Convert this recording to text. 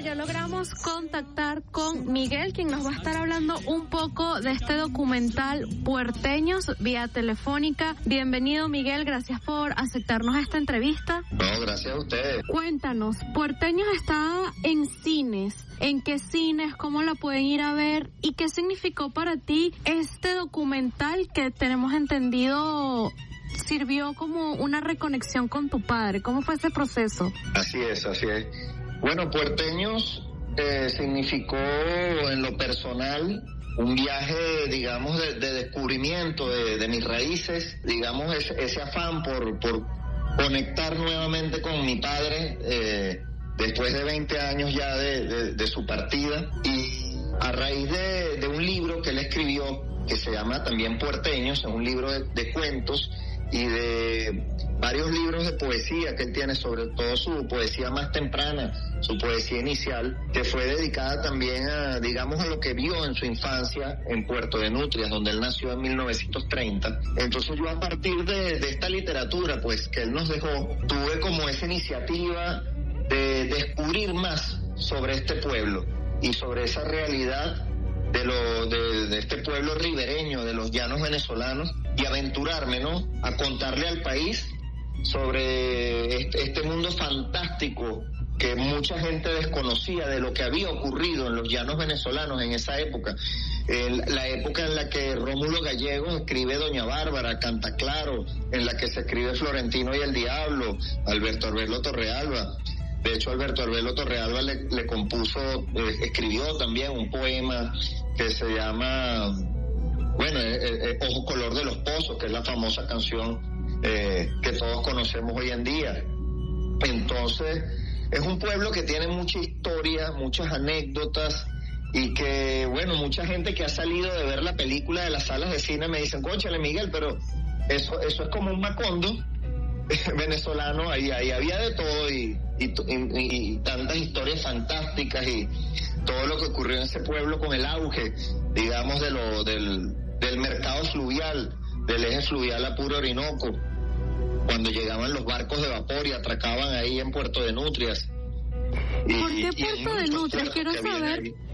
ya logramos contactar con Miguel, quien nos va a estar hablando un poco de este documental Puerteños vía telefónica. Bienvenido, Miguel, gracias por aceptarnos esta entrevista. No, gracias a ustedes. Cuéntanos, Puerteños está en cines. ¿En qué cines? ¿Cómo la pueden ir a ver? ¿Y qué significó para ti este documental que tenemos entendido sirvió como una reconexión con tu padre? ¿Cómo fue ese proceso? Así es. Bueno, Puerteños significó en lo personal un viaje, digamos, de descubrimiento de mis raíces, digamos, ese afán por conectar nuevamente con mi padre después de 20 años ya de su partida, y a raíz de un libro que él escribió que se llama también Puerteños, es un libro de cuentos y de varios libros de poesía que él tiene, sobre todo su poesía más temprana, su poesía inicial, que fue dedicada también a, digamos, a lo que vio en su infancia en Puerto de Nutrias, donde él nació en 1930. Entonces yo, a partir de esta literatura pues que él nos dejó, tuve como esa iniciativa de descubrir más sobre este pueblo y sobre esa realidad de este pueblo ribereño, de los llanos venezolanos, y aventurarme, ¿no?, a contarle al país sobre este mundo fantástico que mucha gente desconocía de lo que había ocurrido en los llanos venezolanos en esa época, la época en la que Rómulo Gallegos escribe Doña Bárbara, Canta Claro, en la que se escribe Florentino y el Diablo, Alberto Arbelo Torrealba. De hecho, Alberto Arbelo Torrealba le compuso, escribió también un poema que se llama, Ojo Color de los Pozos, que es la famosa canción que todos conocemos hoy en día. Entonces, es un pueblo que tiene mucha historia, muchas anécdotas, y que, mucha gente que ha salido de ver la película de las salas de cine me dicen, cónchale, Miguel, pero eso es como un Macondo venezolano, ahí había de todo y tantas historias fantásticas, y todo lo que ocurrió en ese pueblo con el auge, digamos, del mercado fluvial, del eje fluvial a Puro Orinoco, cuando llegaban los barcos de vapor y atracaban ahí en Puerto de Nutrias. ¿Por qué Puerto de Nutrias? Quiero saber